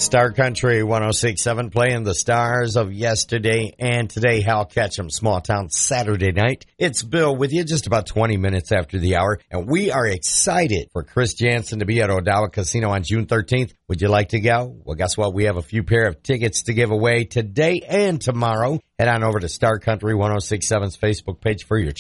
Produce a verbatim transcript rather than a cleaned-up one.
Star Country one oh six point seven playing the stars of yesterday and today. Hal Ketchum, Small Town Saturday night. It's Bill with you just about twenty minutes after the hour, and we are excited for Chris Jansen to be at Odawa Casino on June thirteenth. Would you like to go? Well, guess what? We have a few pair of tickets to give away today and tomorrow. Head on over to Star Country one oh six point seven's Facebook page for your